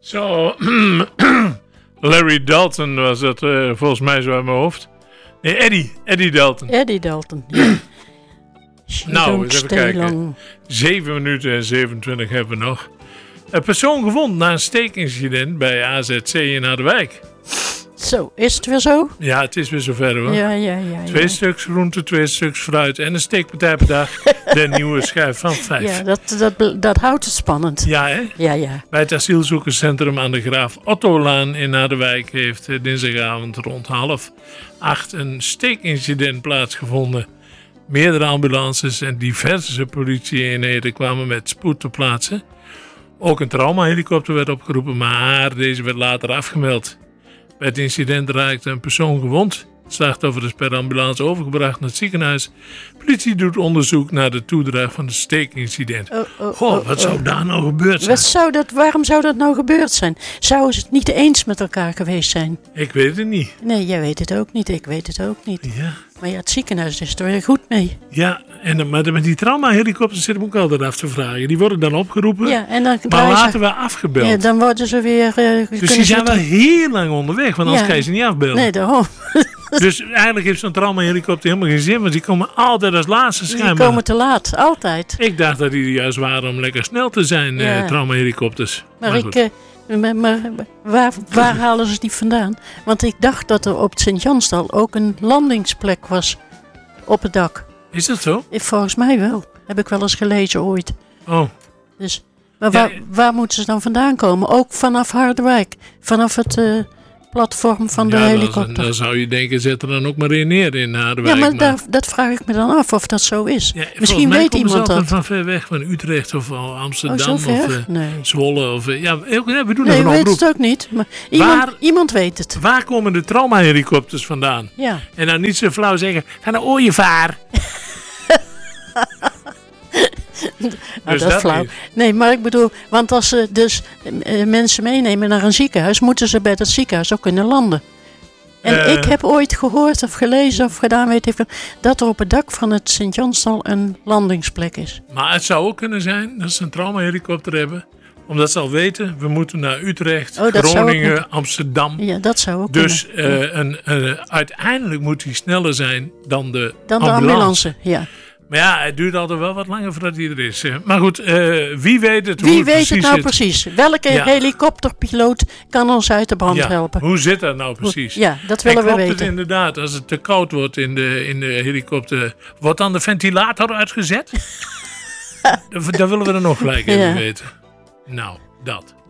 Zo, Larry Dalton was dat volgens mij zo uit mijn hoofd. Nee, Eddie Dalton. Eddie Dalton, ja. Nou, eens even kijken. 7 minuten en 27 hebben we nog. Een persoon gevonden na een steekincident bij AZC in Harderwijk. Zo, is het weer zo? Ja, het is weer zover hoor. Ja. 2 stuks groente, 2 stuks fruit en een steekpartij per dag. De nieuwe schijf van 5. Ja, dat houdt het spannend. Ja, hè? Ja. Bij het asielzoekerscentrum aan de Graaf Ottolaan in Harderwijk heeft dinsdagavond rond 7:30 een steekincident plaatsgevonden. Meerdere ambulances en diverse politieeenheden kwamen met spoed ter plaatse. Ook een traumahelikopter werd opgeroepen, maar deze werd later afgemeld. Bij het incident raakte een persoon gewond. Het slachtoffer is per ambulance overgebracht naar het ziekenhuis. Politie doet onderzoek naar de toedracht van het steekincident. Wat zou daar nou gebeurd zijn? Waarom zou dat nou gebeurd zijn? Zouden ze het niet eens met elkaar geweest zijn? Ik weet het niet. Nee, jij weet het ook niet. Ik weet het ook niet. Ja. Maar ja, het ziekenhuis is er weer goed mee. Ja, maar met die traumahelikopters zit hem ook altijd af te vragen. Die worden dan opgeroepen, ja, en dan maar later weer afgebeld. Ja, dan worden ze weer... dus die zijn wel heel lang onderweg, want anders kan je ze niet afbelden. Nee, daarom. Dus eigenlijk heeft zo'n traumahelikopter helemaal geen zin, want die komen altijd als laatste schijnbaar. Die komen te laat, altijd. Ik dacht dat die juist waren om lekker snel te zijn, traumahelikopters. Maar waar halen ze die vandaan? Want ik dacht dat er op het Sint-Jansdal ook een landingsplek was op het dak. Is dat zo? Volgens mij wel. Heb ik wel eens gelezen ooit. Oh. Dus, maar waar moeten ze dan vandaan komen? Ook vanaf Harderwijk. Vanaf het platform van de helikopter. Dan zou je denken, zet er dan ook maar in neer in Harderwijk. Ja, maar dat vraag ik me dan af of dat zo is. Ja, misschien weet iemand dat. Van ver weg, van Utrecht of Amsterdam zo ver? of nee. Zwolle. Of, we doen nee, een weet oproep. het ook niet. Maar iemand weet het. Waar komen de traumahelikopters vandaan? Ja. En dan niet zo flauw zeggen, ga naar Ooievaar. Nou, dat is flauw. Niet. Nee, maar ik bedoel, want als ze dus mensen meenemen naar een ziekenhuis, moeten ze bij dat ziekenhuis ook kunnen landen. En ik heb ooit gehoord of gelezen of gedaan, weet ik veel, dat er op het dak van het Sint-Jansdal een landingsplek is. Maar het zou ook kunnen zijn dat ze een traumahelikopter hebben, omdat ze al weten, we moeten naar Utrecht, Groningen, Amsterdam. Ja, dat zou ook dus kunnen. Uiteindelijk moet die sneller zijn dan de ambulance. Ja. Maar ja, het duurt altijd wel wat langer voordat hij er is. Maar goed, wie weet het? Wie weet het nou precies? Welke helikopterpiloot kan ons uit de brand helpen? Hoe zit dat nou precies? Ja, dat willen we weten. Klopt het inderdaad, als het te koud wordt in de helikopter, wordt dan de ventilator uitgezet? Dat willen we dan nog gelijk even weten. Nou, dat.